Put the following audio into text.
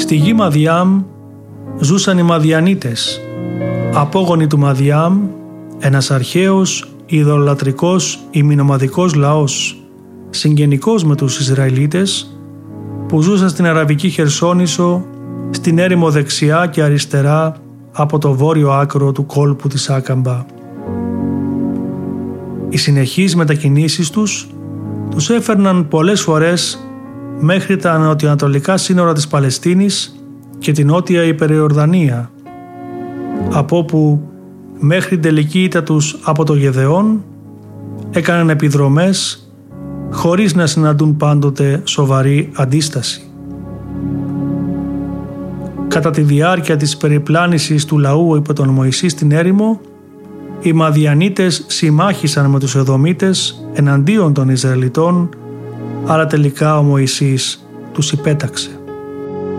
Στη γη Μαδιάμ ζούσαν οι Μαδιανίτες, απόγονοι του Μαδιάμ, ένας αρχαίος, ειδωλολατρικός, ημινομαδικός λαός, συγγενικός με τους Ισραηλίτες, που ζούσαν στην Αραβική Χερσόνησο, στην έρημο δεξιά και αριστερά από το βόρειο άκρο του κόλπου της Άκαμπα. Οι συνεχείς μετακινήσεις τους έφερναν πολλές φορές μέχρι τα νοτιοανατολικά σύνορα της Παλαιστίνης και την νότια Υπεριορδανία, από όπου μέχρι την τελική ήττα τους από το Γεδεών έκαναν επιδρομές χωρίς να συναντούν πάντοτε σοβαρή αντίσταση. Κατά τη διάρκεια της περιπλάνησης του λαού υπό τον Μωυσή στην έρημο, οι Μαδιανίτες συμμάχησαν με τους Εδωμίτες εναντίον των Ισραηλιτών, αλλά τελικά ο Μωυσής τους υπέταξε.